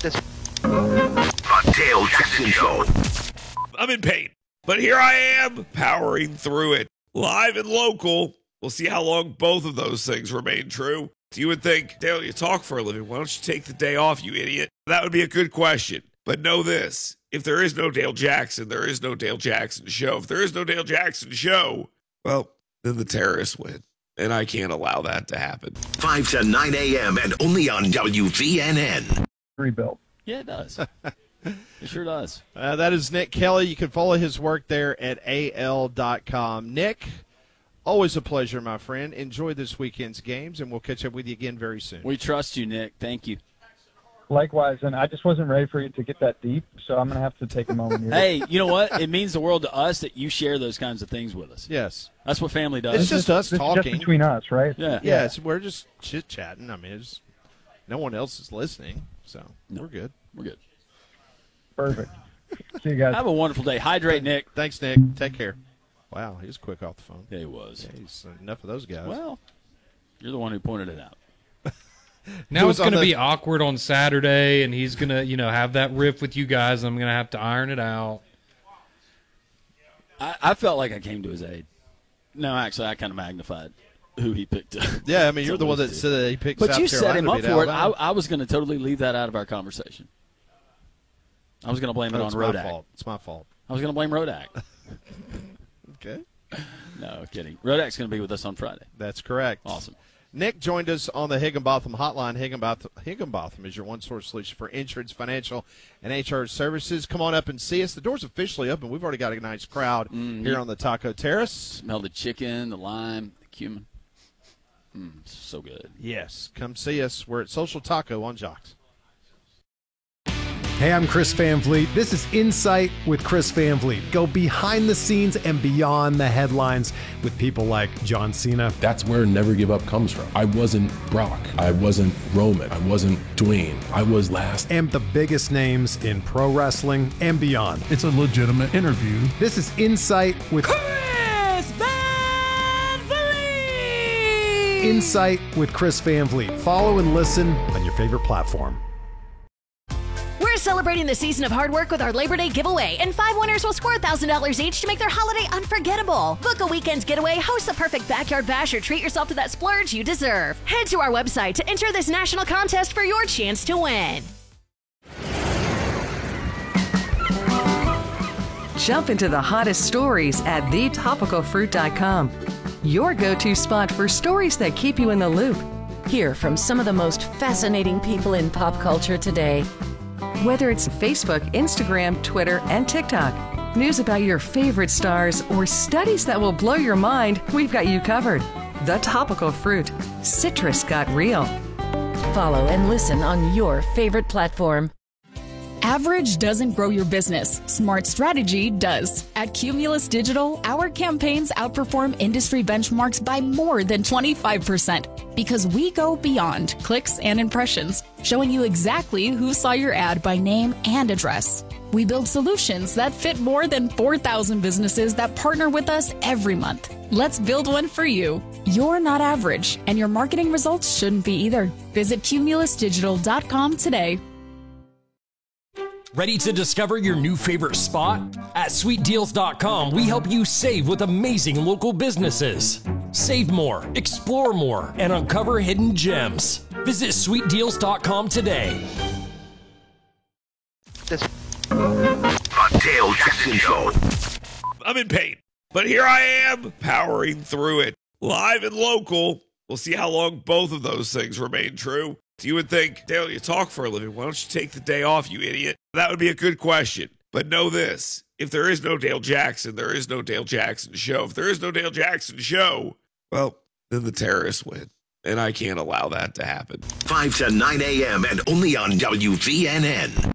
The Dale Jackson Show. I'm in pain, but here I am, powering through it. Live and local. We'll see how long both of those things remain true. So you would think, Dale, you talk for a living. Why don't you take the day off, you idiot? That would be a good question. But know this. If there is no Dale Jackson, there is no Dale Jackson Show. If there is no Dale Jackson Show, well, then the terrorists win. And I can't allow that to happen. 5 to 9 a.m. and only on WVNN. Rebuilt. Yeah, it does. It sure does. That is Nick Kelly. You can follow his work there at AL.com. Nick, always a pleasure, my friend. Enjoy this weekend's games, and we'll catch up with you again very soon. We trust you, Nick. Thank you. Likewise, and I just wasn't ready for you to get that deep, so I'm going to have to take a moment here. Hey, you know what? It means the world to us that you share those kinds of things with us. Yes. That's what family does. It's just us This is talking. just between us, right? Yeah. Yeah, we're just chit-chatting. I mean, no one else is listening, so we're good. We're good. Perfect. See you guys. Have a wonderful day. Hydrate, Nick. Thanks, Nick. Take care. Wow, he was quick off the phone. Yeah, he was. Yeah, he's enough of those guys. Well, you're the one who pointed it out. Now it's going to be awkward on Saturday, and he's going to, have that riff with you guys. I'm going to have to iron it out. I felt like I came to his aid. No, actually, I kind of magnified who he picked. Yeah, I mean, you're the one that said that he picked But South you set Carolina him to up beat for it. Alabama. I was going to totally leave that out of our conversation. I was going to blame it on It's Rodak. my fault. It's my fault. I was going to blame Rodak. Okay. No, kidding. Rodak's going to be with us on Friday. That's correct. Awesome. Nick joined us on the Higginbotham hotline. Higginbotham is your one-source solution for insurance, financial, and HR services. Come on up and see us. The door's officially open. We've already got a nice crowd here on the Taco Terrace. Smell the chicken, the lime, the cumin. So good. Yes. Come see us. We're at Social Taco on Jocks. Hey, I'm Chris Van Vliet. This is Insight with Chris Van Vliet. Go behind the scenes and beyond the headlines with people like John Cena. That's where Never Give Up comes from. I wasn't Brock. I wasn't Roman. I wasn't Dwayne. I was last. And the biggest names in pro wrestling and beyond. It's a legitimate interview. This is Insight with Chris Van Vliet. Insight with Chris Van Vliet. Follow and listen on your favorite platform. We're celebrating the season of hard work with our Labor Day giveaway, and 5 winners will score $1,000 each to make their holiday unforgettable. Book a weekend's getaway, host the perfect backyard bash, or treat yourself to that splurge you deserve. Head to our website to enter this national contest for your chance to win. Jump into the hottest stories at thetopicalfruit.com. Your go-to spot for stories that keep you in the loop. Hear from some of the most fascinating people in pop culture today. Whether it's Facebook, Instagram, Twitter, and TikTok, news about your favorite stars, or studies that will blow your mind, we've got you covered. The Topical Fruit. Citrus got real. Follow and listen on your favorite platform. Average doesn't grow your business. Smart strategy does. At Cumulus Digital, our campaigns outperform industry benchmarks by more than 25% because we go beyond clicks and impressions, showing you exactly who saw your ad by name and address. We build solutions that fit more than 4,000 businesses that partner with us every month. Let's build one for you. You're not average, and your marketing results shouldn't be either. Visit cumulusdigital.com today. Ready to discover your new favorite spot? At sweetdeals.com, we help you save with amazing local businesses. Save more, explore more, and uncover hidden gems. Visit sweetdeals.com today. The Dale Jackson Show. I'm in pain, but here I am, powering through it. Live and local. We'll see how long both of those things remain true. So you would think, Dale, you talk for a living. Why don't you take the day off, you idiot? That would be a good question. But know this. If there is no Dale Jackson, there is no Dale Jackson Show. If there is no Dale Jackson Show, well, then the terrorists win. And I can't allow that to happen. 5 to 9 a.m. and only on WVNN.